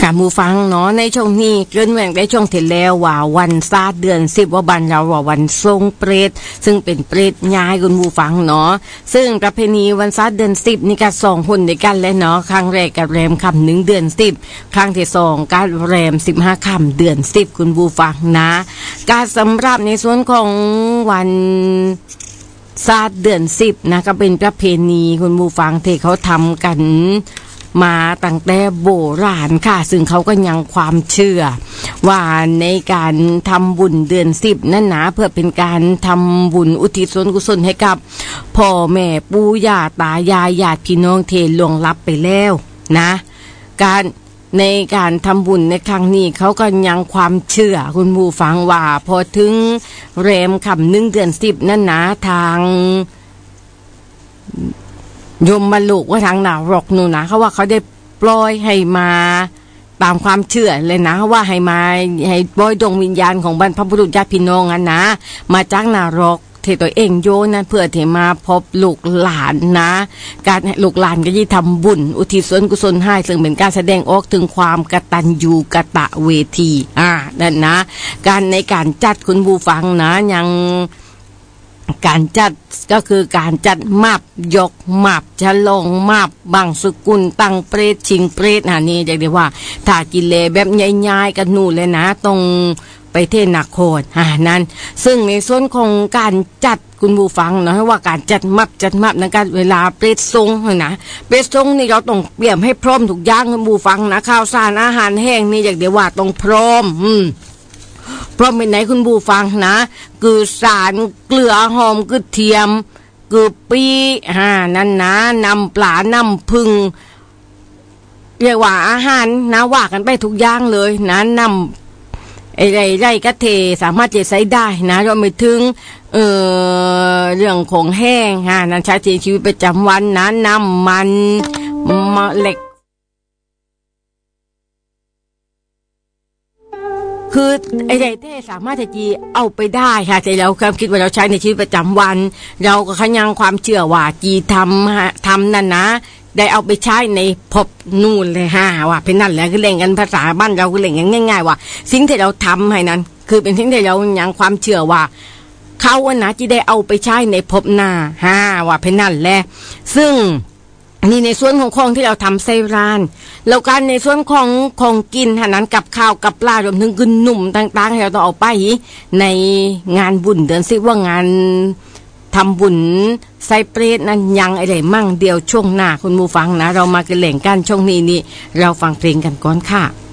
ค่ะมูฟังเนาะในช่วงนี้เกินแหว่งได้ช่วงที่แล้วว่าวันศาสตร์เดือน10ว่าบันเราว่าวันทรงเปรตซึ่งเป็นเปรตย้ายคุณมูฟังเนาะซึ่งประเพณีวันศาสตร์เดือน10นี่ก็2คนด้วยกันเลยเนาะครั้งแรกกับแรมค่ำ1เดือน10ครั้งที่2ก็แรม15ค่ำเดือน10คุณมูฟังนะการสำหรับในส่วนของวันศาสตร์เดือน10นะก็เป็นประเพณีคุณมูฟังที่เขาทำกันมาตั้งแต่โบราณค่ะซึ่งเขาก็ยังความเชื่อว่าในการทำบุญเดือน10นั่นนะเพื่อเป็นการทำบุญอุทิศส่วนกุศลให้กับพ่อแม่ปู่ย่าตายายญาติพี่น้องที่ล่วงลับไปแล้วนะในการทำบุญในครั้งนี้เขาก็ยังความเชื่อคุณผู้ฟังว่าพอถึงแรมค่ำ1เดือน10นั่นนะทางยมมาลูกว่าทางนรกนู่นนะเขาว่าเขาได้ปล่อยให้มาตามความเชื่อเลยนะว่าให้มาให้ปล่อยดวงวิญญาณของบรรพบุรุษญาติพี่น้องนะมาจากนรกที่ตัวเองโยนนั้นเพื่อที่มาพบลูกหลานนะการลูกหลานก็ยิ่งทำบุญอุทิศส่วนกุศลให้ซึ่งเป็นการแสดงออกถึงความกตัญญูกตเวทีนั่นนะการในการจัดคุณผู้ฟังนะยังการจัดก็คือการจัดมับยกมับฉลองมับบังสุกุลตั้งเปรตชิงเปรตนี่เรียกได้ว่าถ้ากิเลสแบบใหญ่ๆกันนู่นเลยนะตรงไปเทศนาโคดนั้นซึ่งในส่วนของการจัดคุณผู้ฟังนะว่าการจัดมับนะการเวลาเปรตทรงนะเปรตทรงนี่เราต้องเตรียมให้พร้อมทุกอย่างคุณผู้ฟังนะข้าวสารอาหารแห้งนี่เรียกได้ว่าต้องพร้อมเพราะเป็นไหนคุณผู้ฟังนะคือสารเกลือหอมกระเทียมคือปีนั่นนะนำปลานำพึ่งเรียกว่าอาหารนะว่ากันไปทุกอย่างเลยนะนำไรกระเทสามารถจะใช้ได้นะรวมไปถึงเรื่องของแห้งนั่นใช้ในชีวิตประจำวันนะน้ำมันเหล็กคือไอ้เต้สามารถจะเอาไปได้ค่ะแต่เราความคิดว่าเราใช้ในชีวิตประจำวันเราก็ขยังความเชื่อว่าจีทำนั่นนะได้เอาไปใช้ในพบนู่นเลยว่าเป็นนั่นแหละคือเล่นกันภาษาบ้านเราคือเล่นกันง่ายๆว่าสิ่งที่เราทำให้นั้นคือเป็นสิ่งที่เรายังความเชื่อว่าเขาว่านะที่ได้เอาไปใช้ในพบหน้าว่าเป็นนั่นแหละซึ่งนี่ในส่วนของที่เราทำไส้ร้านแล้วการในส่วนของกินนั้นกับข้าวกับปลารวมถึงกึนหนุ่มต่างๆเราต้องเอาไปในงานบุญเดือน10ว่างานทำบุญไส้เปรตนั้นยังอะไรมั่งเดียวช่วงหน้าคุณผู้ฟังนะเรามากันแหล่งกันช่วงนี้เราฟังเพลงกันก่อนค่ะ